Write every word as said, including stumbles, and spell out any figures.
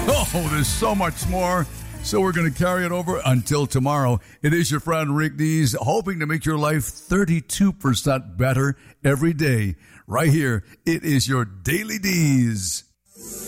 Oh, there's so much more. So we're going to carry it over until tomorrow. It is your friend Rick Dees, hoping to make your life thirty-two percent better every day. Right here, it is your Daily Dees.